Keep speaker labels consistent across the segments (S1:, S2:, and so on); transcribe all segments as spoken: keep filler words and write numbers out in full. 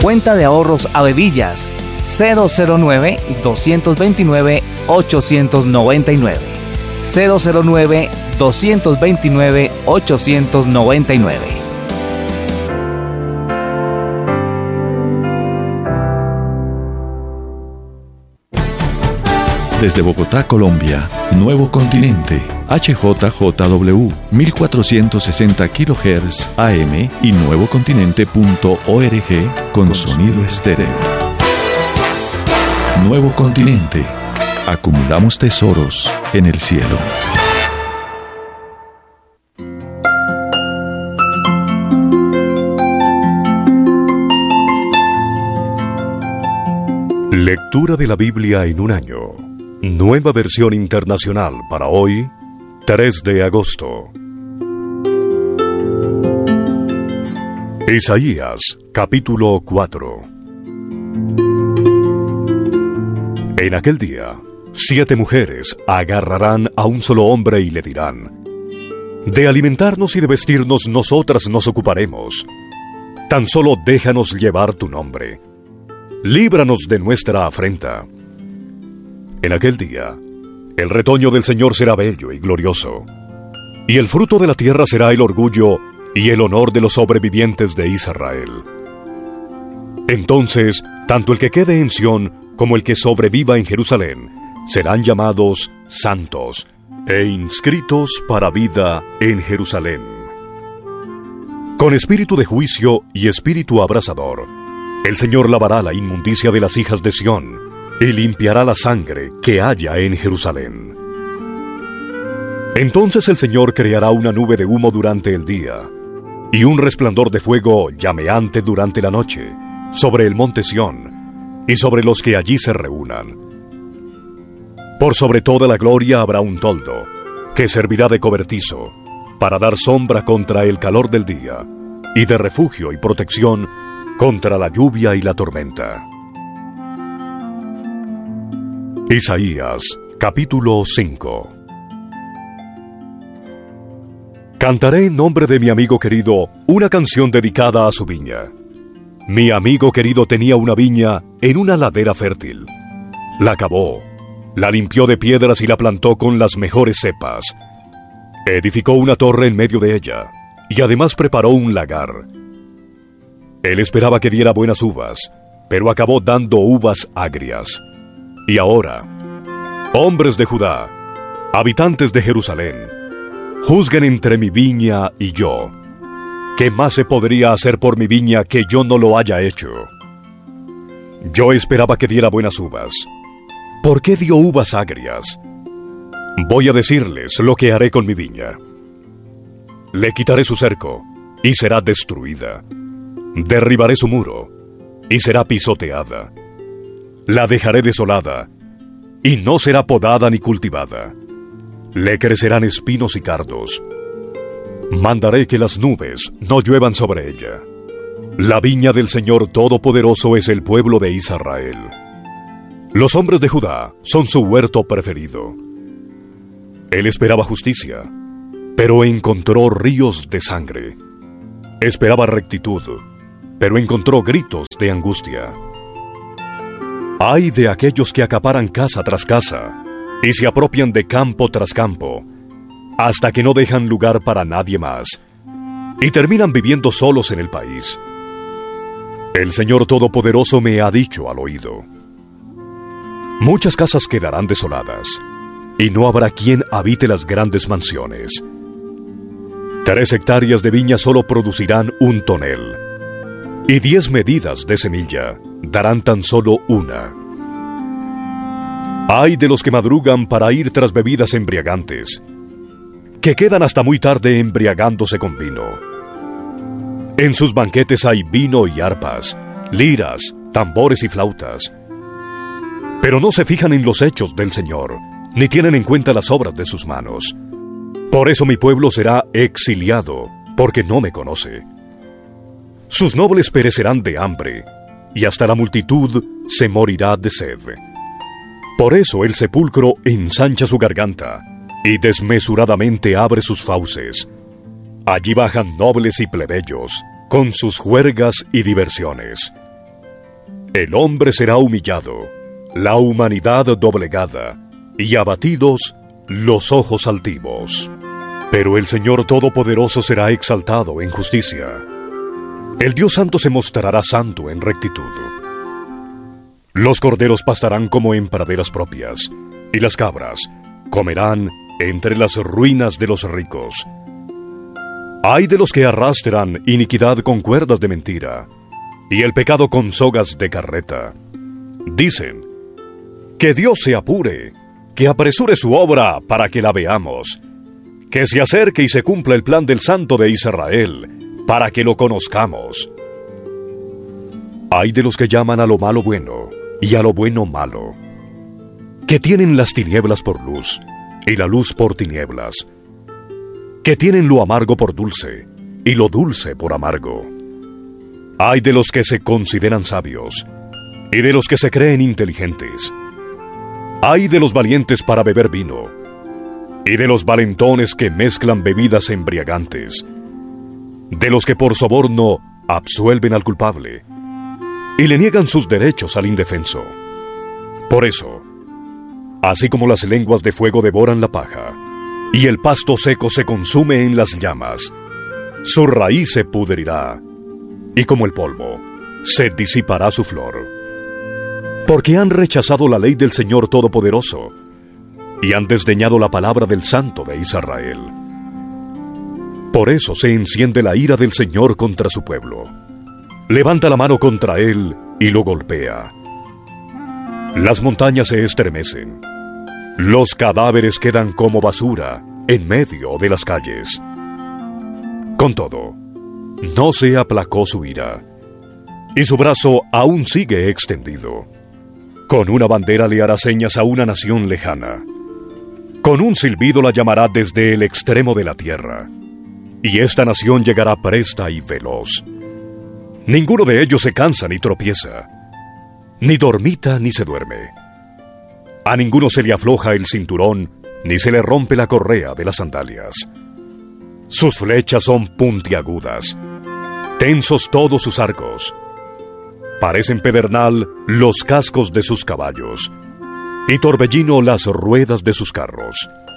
S1: Cuenta de ahorros Avevillas cero cero nueve, dos dos nueve, ocho nueve nueve. cero cero nueve, dos dos nueve, ocho nueve nueve.
S2: Desde Bogotá, Colombia, Nuevo Continente, H J J W, mil cuatrocientos sesenta kilohertz A M y nuevocontinente punto org con, con sonido estéreo. Nuevo Continente. Acumulamos tesoros en el cielo.
S3: Lectura de la Biblia en un año. Nueva versión internacional para hoy, tres de agosto. Isaías, capítulo cuatro. En aquel día, siete mujeres agarrarán a un solo hombre y le dirán: de alimentarnos y de vestirnos nosotras nos ocuparemos. Tan solo déjanos llevar tu nombre. Líbranos de nuestra afrenta. En aquel día, el retoño del Señor será bello y glorioso, y el fruto de la tierra será el orgullo y el honor de los sobrevivientes de Israel. Entonces, tanto el que quede en Sión como el que sobreviva en Jerusalén serán llamados santos e inscritos para vida en Jerusalén. Con espíritu de juicio y espíritu abrasador, el Señor lavará la inmundicia de las hijas de Sión y limpiará la sangre que haya en Jerusalén. Entonces el Señor creará una nube de humo durante el día y un resplandor de fuego llameante durante la noche sobre el monte Sión y sobre los que allí se reúnan. Por sobre toda la gloria habrá un toldo que servirá de cobertizo para dar sombra contra el calor del día y de refugio y protección contra la lluvia y la tormenta. Isaías, capítulo cinco. Cantaré en nombre de mi amigo querido una canción dedicada a su viña. Mi amigo querido tenía una viña en una ladera fértil. La cavó, la limpió de piedras y la plantó con las mejores cepas. Edificó una torre en medio de ella y además preparó un lagar. Él esperaba que diera buenas uvas, pero acabó dando uvas agrias. Y ahora, hombres de Judá, habitantes de Jerusalén, juzguen entre mi viña y yo. ¿Qué más se podría hacer por mi viña que yo no lo haya hecho? Yo esperaba que diera buenas uvas. ¿Por qué dio uvas agrias? Voy a decirles lo que haré con mi viña. Le quitaré su cerco, y será destruida. Derribaré su muro, y será pisoteada. La dejaré desolada, y no será podada ni cultivada. Le crecerán espinos y cardos. Mandaré que las nubes no lluevan sobre ella. La viña del Señor Todopoderoso es el pueblo de Israel. Los hombres de Judá son su huerto preferido. Él esperaba justicia, pero encontró ríos de sangre. Esperaba rectitud, pero encontró gritos de angustia. Ay de aquellos que acaparan casa tras casa y se apropian de campo tras campo, hasta que no dejan lugar para nadie más, y terminan viviendo solos en el país. El Señor Todopoderoso me ha dicho al oído: muchas casas quedarán desoladas, y no habrá quien habite las grandes mansiones. Tres hectáreas de viña solo producirán un tonel, y diez medidas de semilla darán tan solo una. Ay de los que madrugan para ir tras bebidas embriagantes, que quedan hasta muy tarde embriagándose con vino. En sus banquetes hay vino y arpas, liras, tambores y flautas. Pero no se fijan en los hechos del Señor, ni tienen en cuenta las obras de sus manos. Por eso mi pueblo será exiliado, porque no me conoce. Sus nobles perecerán de hambre, y hasta la multitud se morirá de sed. Por eso el sepulcro ensancha su garganta, y desmesuradamente abre sus fauces. Allí bajan nobles y plebeyos, con sus juergas y diversiones. El hombre será humillado, la humanidad doblegada, y abatidos los ojos altivos. Pero el Señor Todopoderoso será exaltado en justicia. El Dios Santo se mostrará santo en rectitud. Los corderos pastarán como en praderas propias, y las cabras comerán entre las ruinas de los ricos. Ay de los que arrastran iniquidad con cuerdas de mentira, y el pecado con sogas de carreta. Dicen, que Dios se apure, que apresure su obra para que la veamos, que se acerque y se cumpla el plan del Santo de Israel, para que lo conozcamos. Ay de los que llaman a lo malo bueno, y a lo bueno malo, que tienen las tinieblas por luz, y la luz por tinieblas, que tienen lo amargo por dulce, y lo dulce por amargo. Ay de los que se consideran sabios, y de los que se creen inteligentes. Ay de los valientes para beber vino, y de los valentones que mezclan bebidas embriagantes, de los que por soborno absuelven al culpable, y le niegan sus derechos al indefenso. Por eso, así como las lenguas de fuego devoran la paja, y el pasto seco se consume en las llamas, su raíz se pudrirá, y como el polvo, se disipará su flor. Porque han rechazado la ley del Señor Todopoderoso, y han desdeñado la palabra del Santo de Israel. Por eso se enciende la ira del Señor contra su pueblo. Levanta la mano contra él y lo golpea. Las montañas se estremecen. Los cadáveres quedan como basura en medio de las calles. Con todo, no se aplacó su ira, y su brazo aún sigue extendido. Con una bandera le hará señas a una nación lejana. Con un silbido la llamará desde el extremo de la tierra, y esta nación llegará presta y veloz. Ninguno de ellos se cansa ni tropieza, ni dormita ni se duerme. A ninguno se le afloja el cinturón, ni se le rompe la correa de las sandalias. Sus flechas son puntiagudas, tensos todos sus arcos. Parecen pedernal los cascos de sus caballos, y torbellino las ruedas de sus carros.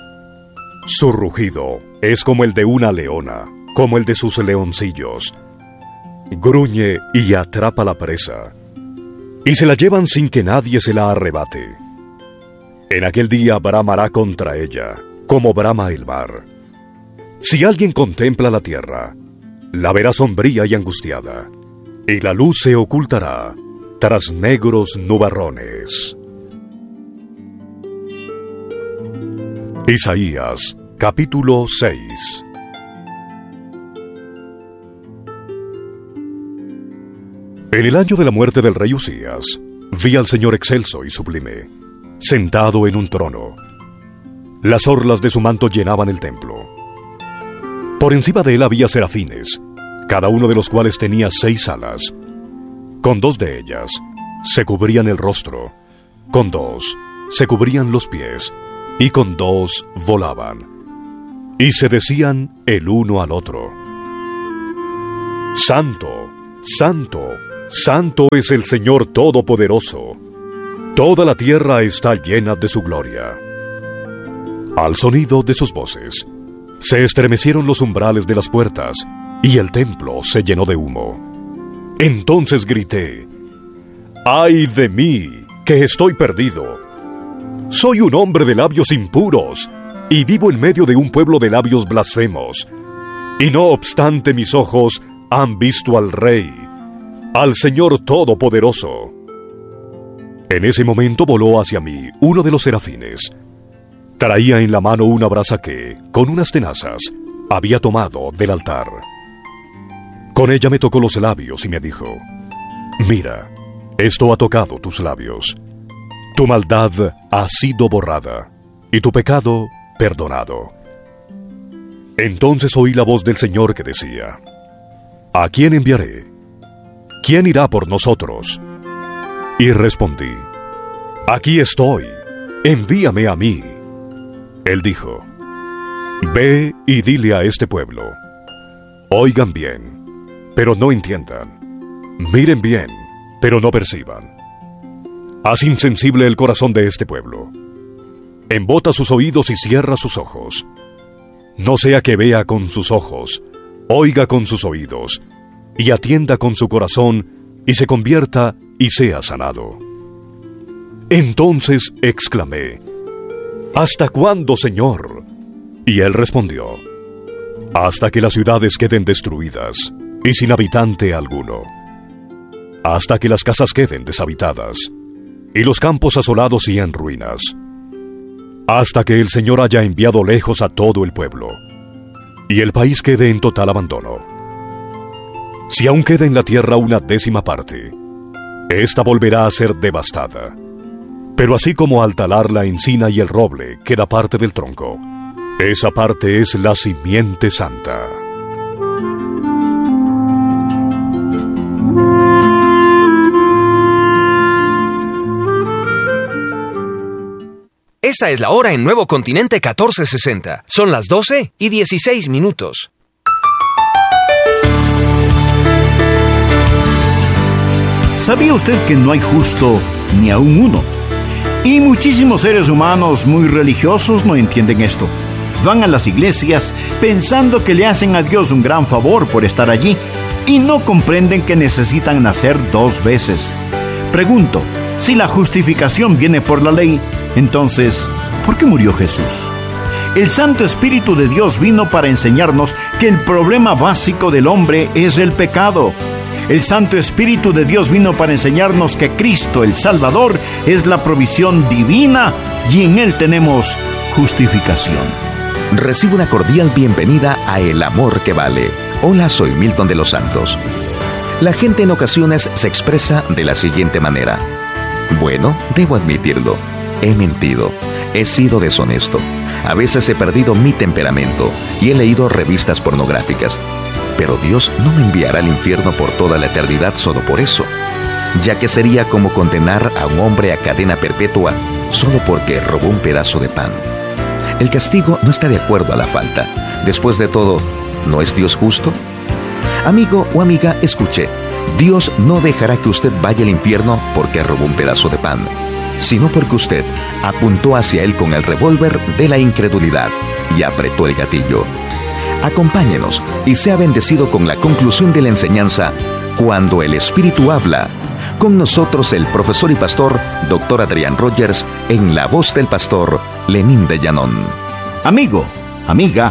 S3: Su rugido es como el de una leona, como el de sus leoncillos. Gruñe y atrapa la presa, y se la llevan sin que nadie se la arrebate. En aquel día bramará contra ella, como brama el mar. Si alguien contempla la tierra, la verá sombría y angustiada, y la luz se ocultará tras negros nubarrones. Isaías, capítulo seis. En el año de la muerte del rey Usías, vi al Señor excelso y sublime, sentado en un trono. Las orlas de su manto llenaban el templo. Por encima de él había serafines, cada uno de los cuales tenía seis alas. Con dos de ellas se cubrían el rostro, con dos se cubrían los pies, y con dos volaban, y se decían el uno al otro: Santo, Santo, Santo es el Señor Todopoderoso. Toda la tierra está llena de su gloria. Al sonido de sus voces, se estremecieron los umbrales de las puertas, y el templo se llenó de humo. Entonces grité: ¡ay de mí, que estoy perdido! Soy un hombre de labios impuros, y vivo en medio de un pueblo de labios blasfemos. Y no obstante mis ojos han visto al Rey, al Señor Todopoderoso. En ese momento voló hacia mí uno de los serafines. Traía en la mano una brasa que, con unas tenazas, había tomado del altar. Con ella me tocó los labios y me dijo: mira, esto ha tocado tus labios. Tu maldad ha sido borrada, y tu pecado perdonado. Entonces oí la voz del Señor que decía: ¿a quién enviaré? ¿Quién irá por nosotros? Y respondí: aquí estoy, envíame a mí. Él dijo: ve y dile a este pueblo: oigan bien, pero no entiendan; miren bien, pero no perciban. Haz insensible el corazón de este pueblo. Embota sus oídos y cierra sus ojos. No sea que vea con sus ojos, oiga con sus oídos, y atienda con su corazón, y se convierta y sea sanado. Entonces exclamé: ¿Hasta cuándo, Señor? Y él respondió: hasta que las ciudades queden destruidas y sin habitante alguno, hasta que las casas queden deshabitadas y los campos asolados y en ruinas, hasta que el Señor haya enviado lejos a todo el pueblo y el país quede en total abandono. Si aún queda en la tierra una décima parte, ésta volverá a ser devastada. Pero así como al talar la encina y el roble queda parte del tronco, esa parte es la simiente santa.
S4: Esta es la hora en Nuevo Continente catorce sesenta. Son las doce y dieciséis minutos.
S5: ¿Sabía usted que no hay justo ni aún uno? Y muchísimos seres humanos muy religiosos no entienden esto. Van a las iglesias pensando que le hacen a Dios un gran favor por estar allí y no comprenden que necesitan nacer dos veces. Pregunto, si la justificación viene por la ley, entonces, ¿por qué murió Jesús? El Santo Espíritu de Dios vino para enseñarnos que el problema básico del hombre es el pecado. El Santo Espíritu de Dios vino para enseñarnos que Cristo, el Salvador, es la provisión divina y en Él tenemos justificación.
S6: Recibe una cordial bienvenida a El Amor que Vale. Hola, soy Milton de los Santos. La gente en ocasiones se expresa de la siguiente manera: bueno, debo admitirlo, he mentido, he sido deshonesto, a veces he perdido mi temperamento y he leído revistas pornográficas. Pero Dios no me enviará al infierno por toda la eternidad solo por eso, ya que sería como condenar a un hombre a cadena perpetua solo porque robó un pedazo de pan. El castigo no está de acuerdo a la falta. Después de todo, ¿no es Dios justo? Amigo o amiga, escuche, Dios no dejará que usted vaya al infierno porque robó un pedazo de pan, sino porque usted apuntó hacia Él con el revólver de la incredulidad y apretó el gatillo. Acompáñenos y sea bendecido con la conclusión de la enseñanza Cuando el Espíritu habla. Con nosotros el profesor y pastor doctor Adrián Rogers en la voz del pastor Lenín de Llanón.
S5: Amigo, amiga,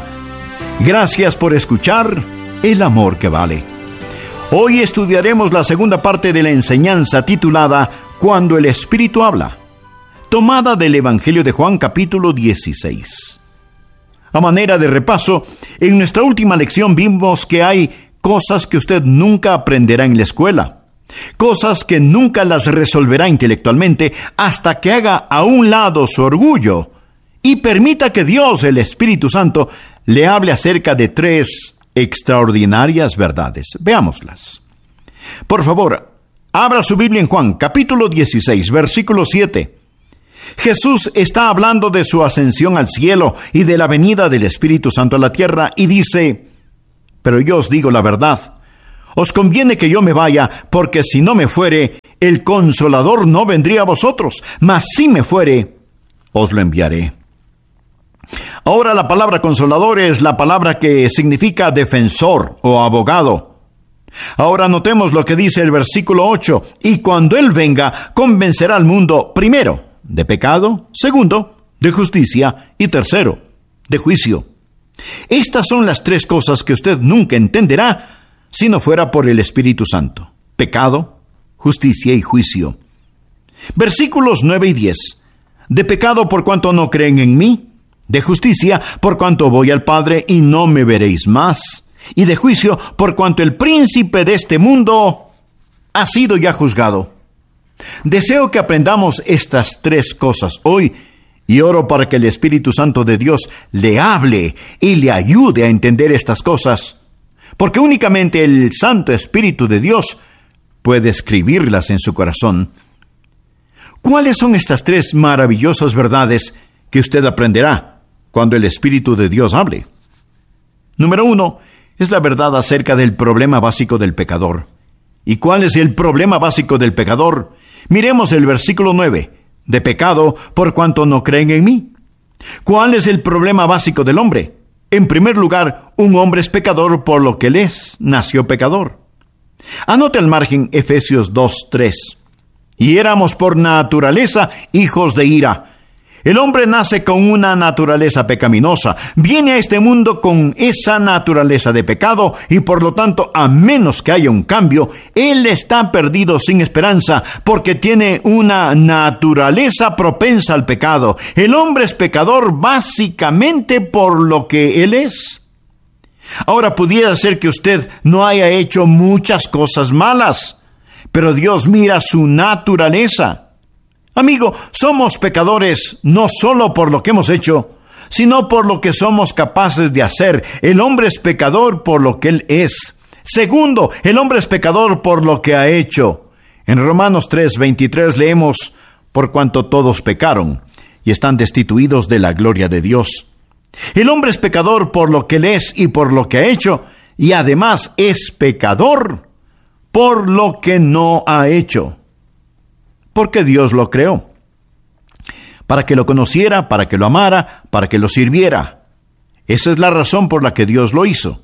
S5: gracias por escuchar El Amor que Vale. Hoy estudiaremos la segunda parte de la enseñanza titulada Cuando el Espíritu habla, tomada del Evangelio de Juan capítulo dieciséis. A manera de repaso, en nuestra última lección vimos que hay cosas que usted nunca aprenderá en la escuela, cosas que nunca las resolverá intelectualmente hasta que haga a un lado su orgullo y permita que Dios, el Espíritu Santo, le hable acerca de tres extraordinarias verdades. Veámoslas. Por favor, abra su Biblia en Juan capítulo dieciséis, versículo siete. Jesús está hablando de su ascensión al cielo y de la venida del Espíritu Santo a la tierra y dice: pero yo os digo la verdad, os conviene que yo me vaya, porque si no me fuere, el Consolador no vendría a vosotros, mas si me fuere, os lo enviaré. Ahora la palabra consolador es la palabra que significa defensor o abogado. Ahora notemos lo que dice el versículo ocho: y cuando Él venga, convencerá al mundo, primero, de pecado, segundo, de justicia y tercero, de juicio. Estas son las tres cosas que usted nunca entenderá si no fuera por el Espíritu Santo: pecado, justicia y juicio. Versículos nueve y diez. De pecado por cuanto no creen en mí, de justicia por cuanto voy al Padre y no me veréis más, y de juicio por cuanto el príncipe de este mundo ha sido ya juzgado. Deseo que aprendamos estas tres cosas hoy y oro para que el Espíritu Santo de Dios le hable y le ayude a entender estas cosas, porque únicamente el Santo Espíritu de Dios puede escribirlas en su corazón. ¿Cuáles son estas tres maravillosas verdades que usted aprenderá cuando el Espíritu de Dios hable? Número uno, es la verdad acerca del problema básico del pecador. ¿Y cuál es el problema básico del pecador? Miremos el versículo nueve. De pecado, por cuanto no creen en mí. ¿Cuál es el problema básico del hombre? En primer lugar, un hombre es pecador por lo que él es, nació pecador. Anote al margen Efesios dos tres. Y éramos por naturaleza hijos de ira. El hombre nace con una naturaleza pecaminosa, viene a este mundo con esa naturaleza de pecado y por lo tanto, a menos que haya un cambio, él está perdido sin esperanza porque tiene una naturaleza propensa al pecado. El hombre es pecador básicamente por lo que él es. Ahora, pudiera ser que usted no haya hecho muchas cosas malas, pero Dios mira su naturaleza. Amigo, somos pecadores no solo por lo que hemos hecho, sino por lo que somos capaces de hacer. El hombre es pecador por lo que él es. Segundo, el hombre es pecador por lo que ha hecho. En Romanos tres veintitrés leemos, por cuanto todos pecaron y están destituidos de la gloria de Dios. El hombre es pecador por lo que él es y por lo que ha hecho, y además es pecador por lo que no ha hecho. Porque Dios lo creó, para que lo conociera, para que lo amara, para que lo sirviera. Esa es la razón por la que Dios lo hizo.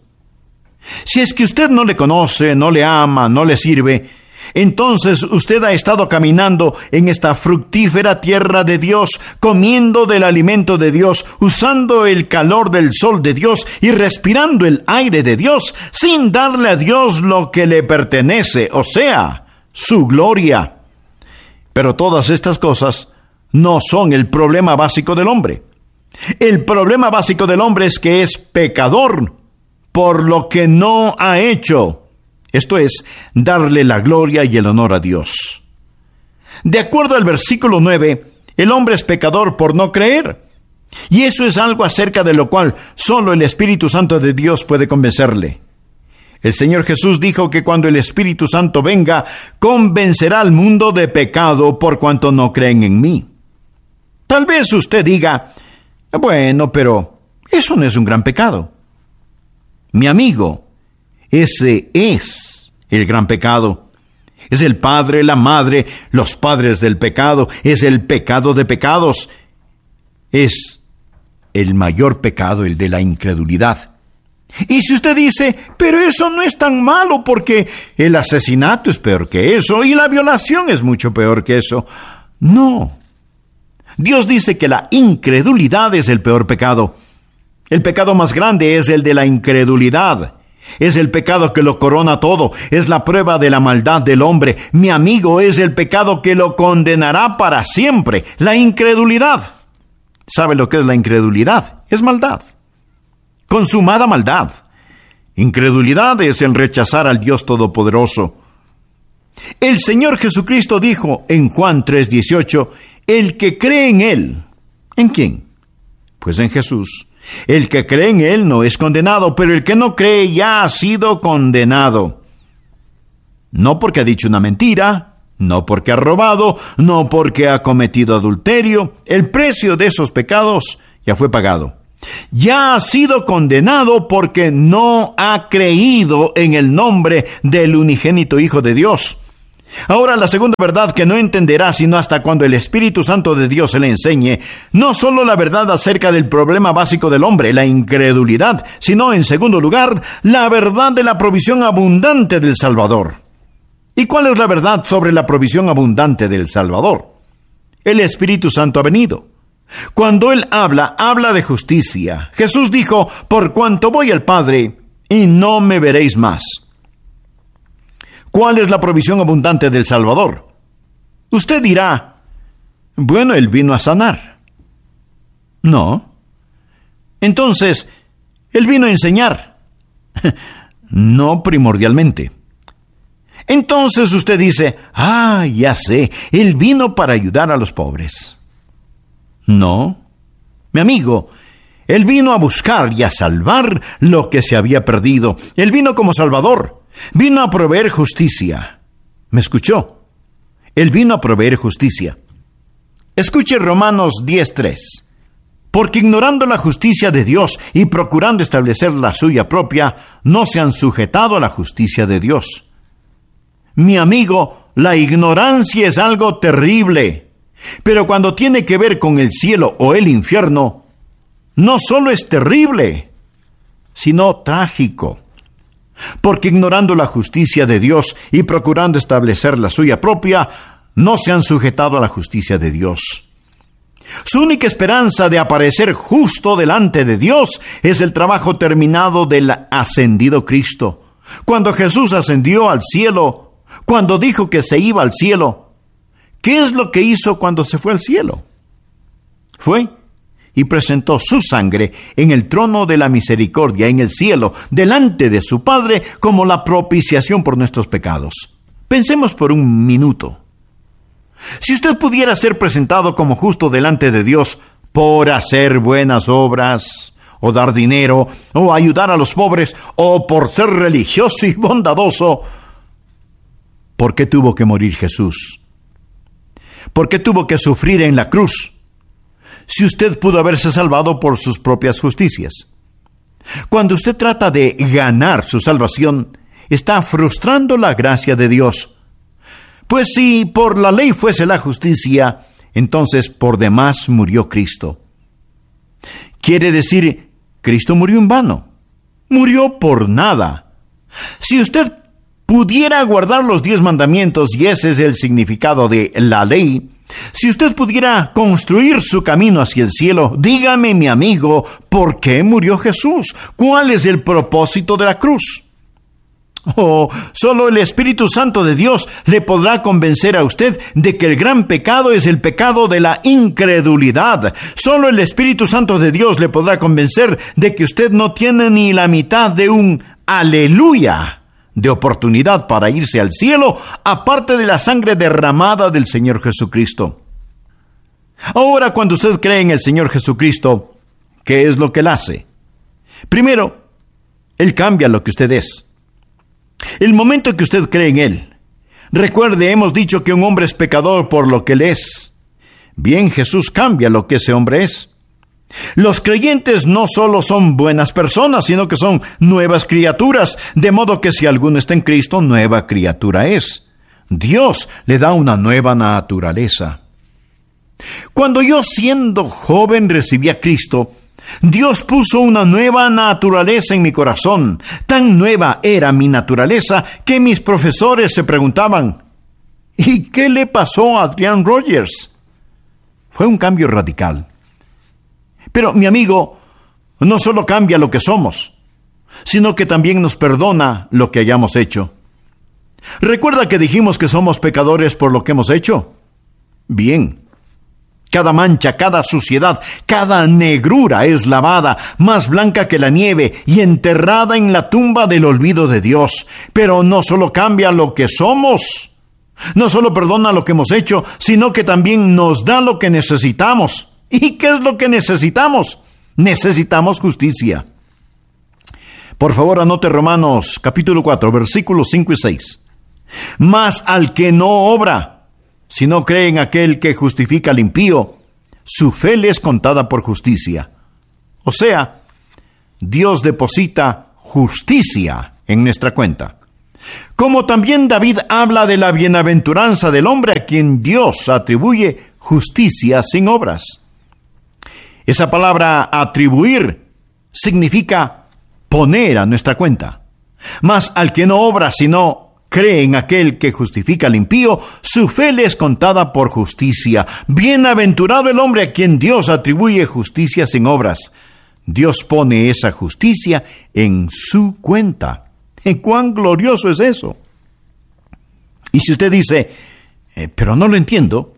S5: Si es que usted no le conoce, no le ama, no le sirve, entonces usted ha estado caminando en esta fructífera tierra de Dios, comiendo del alimento de Dios, usando el calor del sol de Dios y respirando el aire de Dios, sin darle a Dios lo que le pertenece, o sea, su gloria. Pero todas estas cosas no son el problema básico del hombre. El problema básico del hombre es que es pecador por lo que no ha hecho. Esto es, darle la gloria y el honor a Dios. De acuerdo al versículo nueve, el hombre es pecador por no creer. Y eso es algo acerca de lo cual solo el Espíritu Santo de Dios puede convencerle. El Señor Jesús dijo que cuando el Espíritu Santo venga, convencerá al mundo de pecado por cuanto no creen en mí. Tal vez usted diga, bueno, pero eso no es un gran pecado. Mi amigo, ese es el gran pecado. Es el padre, la madre, los padres del pecado. Es el pecado de pecados. Es el mayor pecado, el de la incredulidad. Y si usted dice, pero eso no es tan malo porque el asesinato es peor que eso y la violación es mucho peor que eso. No. Dios dice que la incredulidad es el peor pecado. El pecado más grande es el de la incredulidad. Es el pecado que lo corona todo. Es la prueba de la maldad del hombre. Mi amigo, es el pecado que lo condenará para siempre. La incredulidad. ¿Sabe lo que es la incredulidad? Es maldad. Consumada maldad. Incredulidad es el rechazar al Dios Todopoderoso. El Señor Jesucristo dijo en Juan tres dieciocho, el que cree en Él. ¿En quién? Pues en Jesús. El que cree en Él no es condenado, pero el que no cree ya ha sido condenado. No porque ha dicho una mentira, no porque ha robado, no porque ha cometido adulterio. El precio de esos pecados ya fue pagado. Ya ha sido condenado porque no ha creído en el nombre del unigénito Hijo de Dios. Ahora, la segunda verdad que no entenderá sino hasta cuando el Espíritu Santo de Dios se le enseñe, no solo la verdad acerca del problema básico del hombre, la incredulidad, sino, en segundo lugar, la verdad de la provisión abundante del Salvador. ¿Y cuál es la verdad sobre la provisión abundante del Salvador? El Espíritu Santo ha venido. Cuando Él habla, habla de justicia. Jesús dijo, por cuanto voy al Padre, y no me veréis más. ¿Cuál es la provisión abundante del Salvador? Usted dirá, bueno, Él vino a sanar. No. Entonces, Él vino a enseñar. No primordialmente. Entonces usted dice, ah, ya sé, Él vino para ayudar a los pobres. No, mi amigo, Él vino a buscar y a salvar lo que se había perdido. Él vino como Salvador, vino a proveer justicia. ¿Me escuchó? Él vino a proveer justicia. Escuche Romanos diez tres. Porque ignorando la justicia de Dios y procurando establecer la suya propia, no se han sujetado a la justicia de Dios. Mi amigo, la ignorancia es algo terrible. Pero cuando tiene que ver con el cielo o el infierno, no solo es terrible, sino trágico. Porque ignorando la justicia de Dios y procurando establecer la suya propia, no se han sujetado a la justicia de Dios. Su única esperanza de aparecer justo delante de Dios es el trabajo terminado del ascendido Cristo. Cuando Jesús ascendió al cielo, cuando dijo que se iba al cielo, ¿qué es lo que hizo cuando se fue al cielo? Fue y presentó su sangre en el trono de la misericordia en el cielo, delante de su Padre, como la propiciación por nuestros pecados. Pensemos por un minuto. Si usted pudiera ser presentado como justo delante de Dios por hacer buenas obras, o dar dinero, o ayudar a los pobres, o por ser religioso y bondadoso, ¿por qué tuvo que morir Jesús? ¿Por qué tuvo que sufrir en la cruz? Si usted pudo haberse salvado por sus propias justicias. Cuando usted trata de ganar su salvación, está frustrando la gracia de Dios. Pues si por la ley fuese la justicia, entonces por demás murió Cristo. Quiere decir, Cristo murió en vano. Murió por nada. Si usted pudiera guardar los diez mandamientos, y ese es el significado de la ley, si usted pudiera construir su camino hacia el cielo, dígame, mi amigo, ¿por qué murió Jesús? ¿Cuál es el propósito de la cruz? Oh, solo el Espíritu Santo de Dios le podrá convencer a usted de que el gran pecado es el pecado de la incredulidad. Solo el Espíritu Santo de Dios le podrá convencer de que usted no tiene ni la mitad de un aleluya de oportunidad para irse al cielo, aparte de la sangre derramada del Señor Jesucristo. Ahora, cuando usted cree en el Señor Jesucristo, ¿qué es lo que Él hace? Primero, Él cambia lo que usted es. El momento que usted cree en Él, recuerde, hemos dicho que un hombre es pecador por lo que Él es. Bien, Jesús cambia lo que ese hombre es. Los creyentes no solo son buenas personas, sino que son nuevas criaturas, de modo que si alguno está en Cristo, nueva criatura es. Dios le da una nueva naturaleza. Cuando yo, siendo joven, recibí a Cristo, Dios puso una nueva naturaleza en mi corazón. Tan nueva era mi naturaleza que mis profesores se preguntaban, ¿y qué le pasó a Adrian Rogers? Fue un cambio radical. Pero, mi amigo, no solo cambia lo que somos, sino que también nos perdona lo que hayamos hecho. ¿Recuerda que dijimos que somos pecadores por lo que hemos hecho? Bien. Cada mancha, cada suciedad, cada negrura es lavada, más blanca que la nieve, y enterrada en la tumba del olvido de Dios. Pero no solo cambia lo que somos, no solo perdona lo que hemos hecho, sino que también nos da lo que necesitamos. ¿Y qué es lo que necesitamos? Necesitamos justicia. Por favor, anote Romanos capítulo cuatro, versículos cinco y seis. Mas al que no obra, si no cree en aquel que justifica al impío, su fe le es contada por justicia. O sea, Dios deposita justicia en nuestra cuenta. Como también David habla de la bienaventuranza del hombre a quien Dios atribuye justicia sin obras. Esa palabra atribuir significa poner a nuestra cuenta. Mas al que no obra, sino cree en aquel que justifica al impío, su fe le es contada por justicia. Bienaventurado el hombre a quien Dios atribuye justicia sin obras. Dios pone esa justicia en su cuenta. ¿Y cuán glorioso es eso? Y si usted dice, eh, pero no lo entiendo,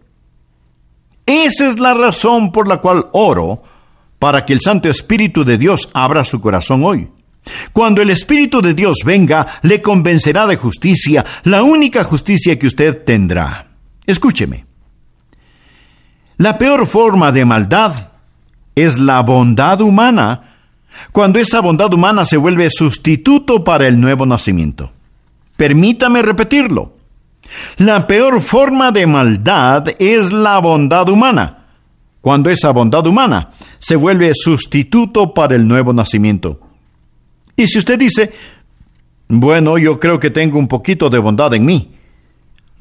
S5: esa es la razón por la cual oro para que el Santo Espíritu de Dios abra su corazón hoy. Cuando el Espíritu de Dios venga, le convencerá de justicia, la única justicia que usted tendrá. Escúcheme. La peor forma de maldad es la bondad humana, cuando esa bondad humana se vuelve sustituto para el nuevo nacimiento. Permítame repetirlo. La peor forma de maldad es la bondad humana, cuando esa bondad humana se vuelve sustituto para el nuevo nacimiento. Y si usted dice, bueno, yo creo que tengo un poquito de bondad en mí,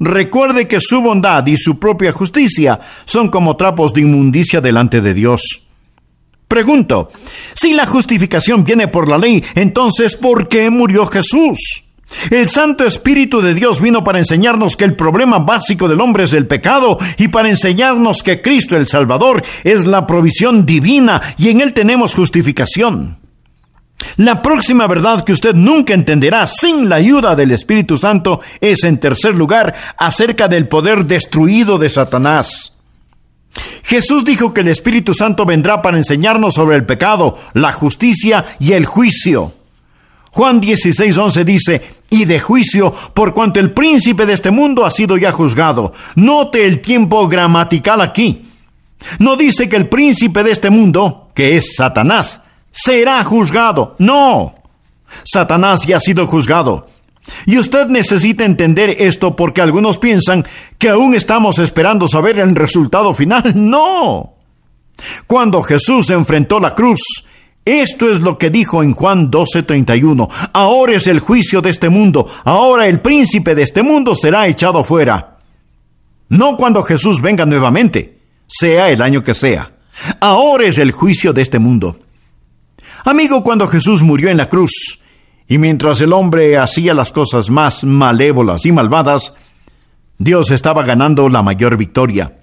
S5: recuerde que su bondad y su propia justicia son como trapos de inmundicia delante de Dios. Pregunto, si la justificación viene por la ley, entonces ¿por qué murió Jesús? El Santo Espíritu de Dios vino para enseñarnos que el problema básico del hombre es el pecado y para enseñarnos que Cristo el Salvador es la provisión divina y en Él tenemos justificación. La próxima verdad que usted nunca entenderá sin la ayuda del Espíritu Santo es, en tercer lugar, acerca del poder destruido de Satanás. Jesús dijo que el Espíritu Santo vendrá para enseñarnos sobre el pecado, la justicia y el juicio. Juan dieciséis once dice, y de juicio, por cuanto el príncipe de este mundo ha sido ya juzgado. Note el tiempo gramatical aquí. No dice que el príncipe de este mundo, que es Satanás, será juzgado. No, Satanás ya ha sido juzgado. Y usted necesita entender esto porque algunos piensan que aún estamos esperando saber el resultado final. No. Cuando Jesús enfrentó la cruz, esto es lo que dijo en Juan doce treinta y uno. Ahora es el juicio de este mundo. Ahora el príncipe de este mundo será echado fuera. No cuando Jesús venga nuevamente, sea el año que sea. Ahora es el juicio de este mundo. Amigo, cuando Jesús murió en la cruz, y mientras el hombre hacía las cosas más malévolas y malvadas, Dios estaba ganando la mayor victoria.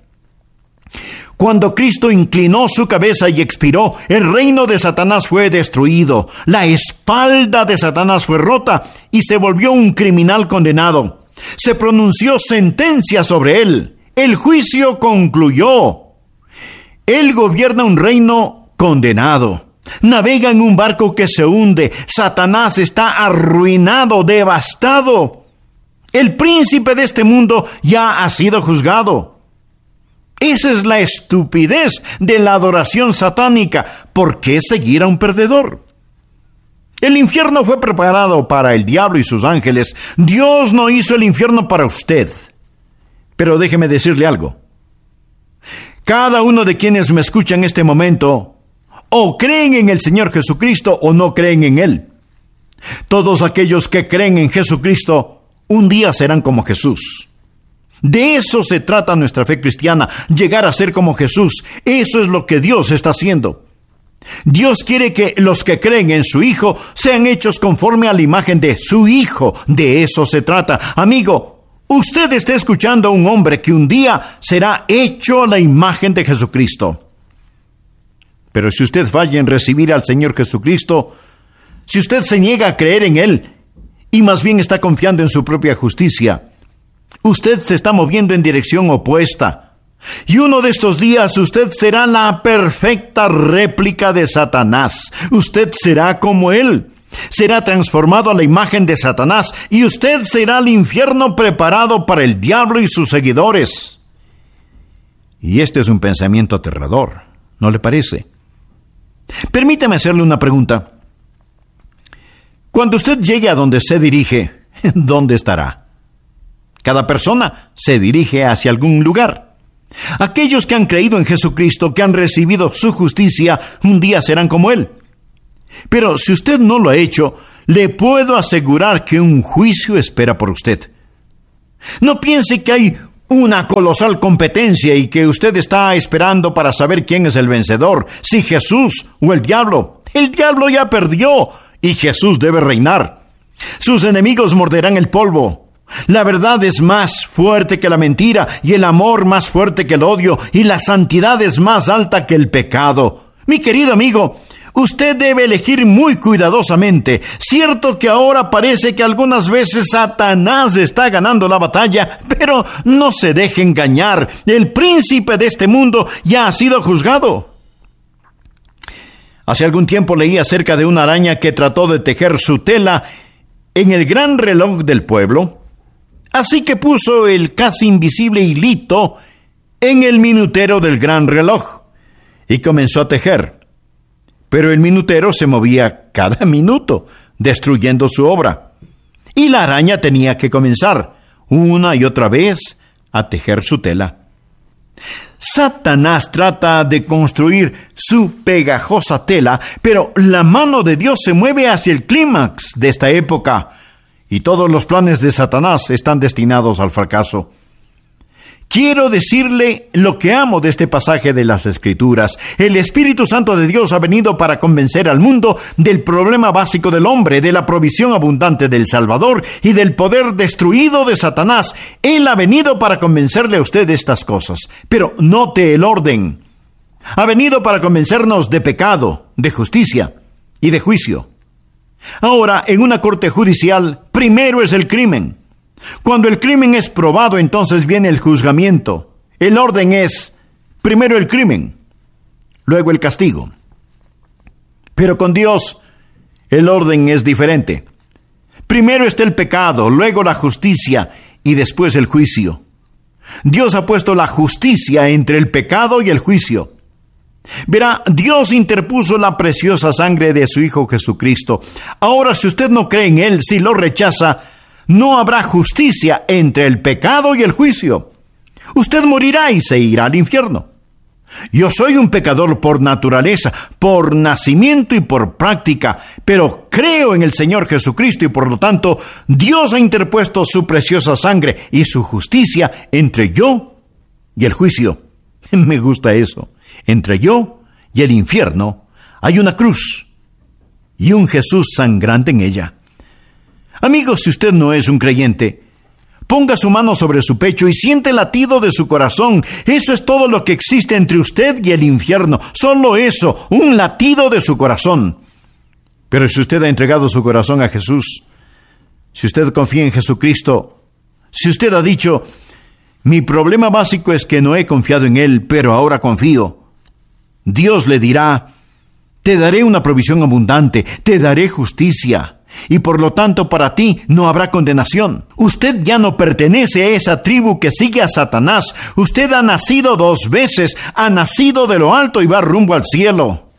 S5: Cuando Cristo inclinó su cabeza y expiró, el reino de Satanás fue destruido, la espalda de Satanás fue rota y se volvió un criminal condenado. Se pronunció sentencia sobre él. El juicio concluyó. Él gobierna un reino condenado. Navega en un barco que se hunde. Satanás está arruinado, devastado. El príncipe de este mundo ya ha sido juzgado. Esa es la estupidez de la adoración satánica. ¿Por qué seguir a un perdedor? El infierno fue preparado para el diablo y sus ángeles. Dios no hizo el infierno para usted. Pero déjeme decirle algo. Cada uno de quienes me escuchan en este momento, o creen en el Señor Jesucristo o no creen en Él. Todos aquellos que creen en Jesucristo, un día serán como Jesús. De eso se trata nuestra fe cristiana, llegar a ser como Jesús. Eso es lo que Dios está haciendo. Dios quiere que los que creen en su Hijo sean hechos conforme a la imagen de su Hijo. De eso se trata. Amigo, usted está escuchando a un hombre que un día será hecho a la imagen de Jesucristo. Pero si usted falla en recibir al Señor Jesucristo, si usted se niega a creer en Él y más bien está confiando en su propia justicia, usted se está moviendo en dirección opuesta. Y uno de estos días usted será la perfecta réplica de Satanás. Usted será como él. Será transformado a la imagen de Satanás y usted será el infierno preparado para el diablo y sus seguidores. Y este es un pensamiento aterrador, ¿no le parece? Permítame hacerle una pregunta. Cuando usted llegue a donde se dirige, ¿dónde estará? Cada persona se dirige hacia algún lugar. Aquellos que han creído en Jesucristo, que han recibido su justicia, un día serán como Él. Pero si usted no lo ha hecho, le puedo asegurar que un juicio espera por usted. No piense que hay una colosal competencia y que usted está esperando para saber quién es el vencedor, si Jesús o el diablo. El diablo ya perdió y Jesús debe reinar. Sus enemigos morderán el polvo. La verdad es más fuerte que la mentira, y el amor más fuerte que el odio, y la santidad es más alta que el pecado. Mi querido amigo, usted debe elegir muy cuidadosamente. Cierto que ahora parece que algunas veces Satanás está ganando la batalla, pero no se deje engañar. El príncipe de este mundo ya ha sido juzgado. Hace algún tiempo leí acerca de una araña que trató de tejer su tela en el gran reloj del pueblo. Así que puso el casi invisible hilito en el minutero del gran reloj y comenzó a tejer. Pero el minutero se movía cada minuto, destruyendo su obra. Y la araña tenía que comenzar una y otra vez a tejer su tela. Satanás trata de construir su pegajosa tela, pero la mano de Dios se mueve hacia el clímax de esta época. y todos los planes de Satanás están destinados al fracaso. Quiero decirle lo que amo de este pasaje de las Escrituras. El Espíritu Santo de Dios ha venido para convencer al mundo del problema básico del hombre, de la provisión abundante del Salvador y del poder destruido de Satanás. Él ha venido para convencerle a usted de estas cosas. Pero note el orden. Ha venido para convencernos de pecado, de justicia y de juicio. Ahora, en una corte judicial, primero es el crimen. Cuando el crimen es probado, entonces viene el juzgamiento. El orden es, primero el crimen, luego el castigo. Pero con Dios, el orden es diferente. Primero está el pecado, luego la justicia y después el juicio. Dios ha puesto la justicia entre el pecado y el juicio. Verá, Dios interpuso la preciosa sangre de su Hijo Jesucristo. Ahora, si usted no cree en Él, si lo rechaza, no habrá justicia entre el pecado y el juicio. Usted morirá y se irá al infierno. Yo soy un pecador por naturaleza, por nacimiento y por práctica, pero creo en el Señor Jesucristo y por lo tanto Dios ha interpuesto su preciosa sangre y su justicia entre yo y el juicio. Me gusta eso. Entre yo y el infierno hay una cruz y un Jesús sangrante en ella. Amigos, si usted no es un creyente, ponga su mano sobre su pecho y siente el latido de su corazón. Eso es todo lo que existe entre usted y el infierno. Solo eso, un latido de su corazón. Pero si usted ha entregado su corazón a Jesús, si usted confía en Jesucristo, si usted ha dicho, mi problema básico es que no he confiado en Él, pero ahora confío, Dios le dirá, te daré una provisión abundante, te daré justicia. Y por lo tanto para ti no habrá condenación. Usted ya no pertenece a esa tribu que sigue a Satanás. Usted ha nacido dos veces, ha nacido de lo alto y va rumbo al cielo.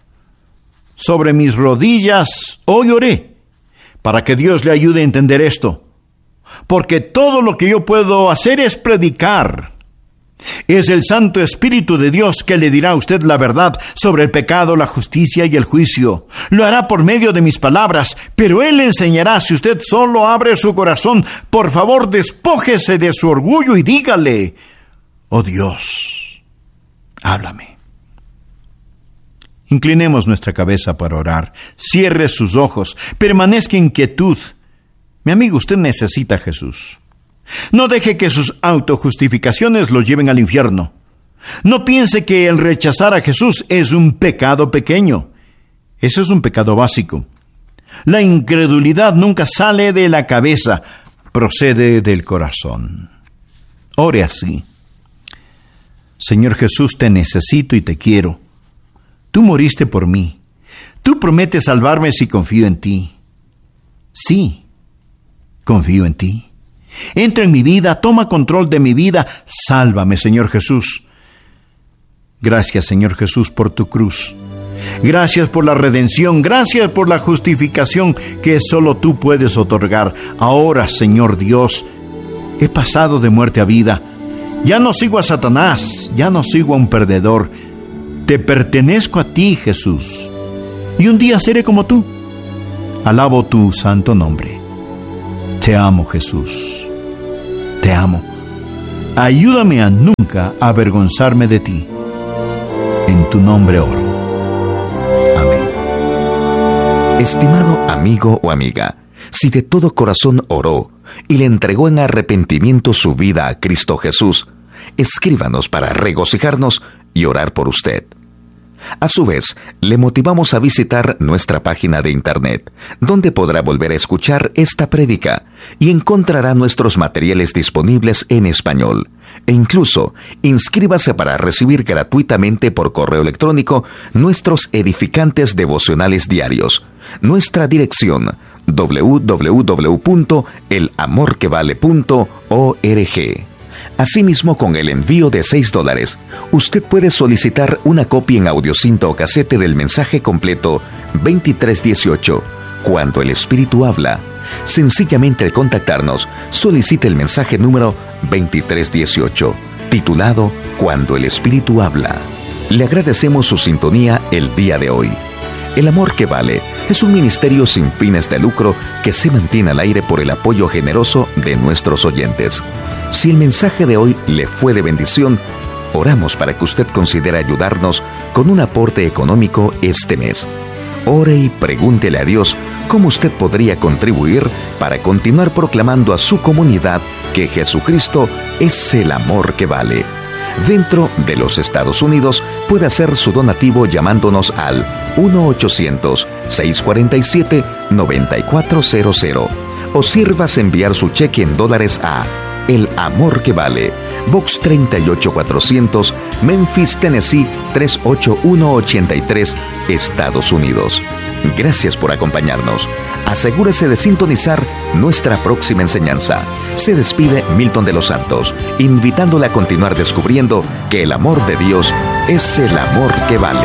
S5: Sobre mis rodillas hoy oré para que Dios le ayude a entender esto. Porque todo lo que yo puedo hacer es predicar. Es el Santo Espíritu de Dios que le dirá a usted la verdad sobre el pecado, la justicia y el juicio. Lo hará por medio de mis palabras, pero Él le enseñará si usted solo abre su corazón. Por favor, despójese de su orgullo y dígale, oh Dios, háblame. Inclinemos nuestra cabeza para orar. Cierre sus ojos. Permanezca en quietud. Mi amigo, usted necesita a Jesús. No deje que sus autojustificaciones lo lleven al infierno. No piense que el rechazar a Jesús es un pecado pequeño. Eso es un pecado básico. La incredulidad nunca sale de la cabeza, procede del corazón. Ore así. Señor Jesús, te necesito y te quiero. Tú moriste por mí. Tú prometes salvarme si confío en ti. Sí, confío en ti. Entra en mi vida, toma control de mi vida, sálvame, Señor Jesús. Gracias, Señor Jesús, por tu cruz. Gracias por la redención, gracias por la justificación que solo tú puedes otorgar. Ahora, Señor Dios, he pasado de muerte a vida. Ya no sigo a Satanás, ya no sigo a un perdedor. Te pertenezco a ti, Jesús, y un día seré como tú. Alabo tu santo nombre. Te amo, Jesús. Te amo. Ayúdame a nunca avergonzarme de ti. En tu nombre oro. Amén.
S6: Estimado amigo o amiga, si de todo corazón oró y le entregó en arrepentimiento su vida a Cristo Jesús, escríbanos para regocijarnos y orar por usted. A su vez, le motivamos a visitar nuestra página de internet, donde podrá volver a escuchar esta prédica y encontrará nuestros materiales disponibles en español. E incluso, inscríbase para recibir gratuitamente por correo electrónico nuestros edificantes devocionales diarios. Nuestra dirección, doble u doble u doble u punto el amor que vale punto org. Asimismo, con el envío de seis dólares, usted puede solicitar una copia en audiocinta o casete del mensaje completo veintitrés dieciocho, Cuando el Espíritu habla. Sencillamente al contactarnos, solicite el mensaje número veintitrés dieciocho, titulado Cuando el Espíritu habla. Le agradecemos su sintonía el día de hoy. El Amor que Vale es un ministerio sin fines de lucro que se mantiene al aire por el apoyo generoso de nuestros oyentes. Si el mensaje de hoy le fue de bendición, oramos para que usted considere ayudarnos con un aporte económico este mes. Ore y pregúntele a Dios cómo usted podría contribuir para continuar proclamando a su comunidad que Jesucristo es el amor que vale. Dentro de los Estados Unidos puede hacer su donativo llamándonos al uno ochocientos, seiscientos cuarenta y siete, noventa y cuatro cero cero o sírvase enviar su cheque en dólares a El Amor que Vale, Box treinta y ocho cuatrocientos, Memphis, Tennessee tres ocho uno ocho tres, Estados Unidos. Gracias por acompañarnos. Asegúrese de sintonizar nuestra próxima enseñanza. Se despide Milton de los Santos, invitándole a continuar descubriendo que el amor de Dios es el amor que vale.